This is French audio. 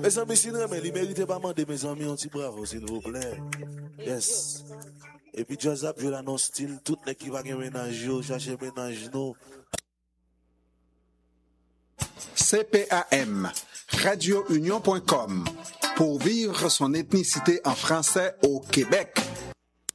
Mes amis, si vous il mérite pas demander mes amis un petit bravo, s'il vous plaît. Yes. Et puis, Jazz je l'annonce style, tout le qui va gagner ménage, chercher ménage, non. CPAM, radiounion.com, pour vivre son ethnicité en français au Québec.